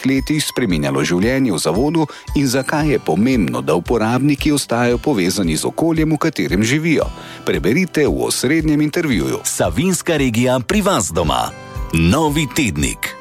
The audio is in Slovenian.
letih spreminjalo življenje v zavodu in zakaj je pomembno, da uporabniki ostajajo povezani z okoljem, v katerem živijo. Preberite v osrednjem intervjuju. Savinjska regija pri vas doma. Novi tednik.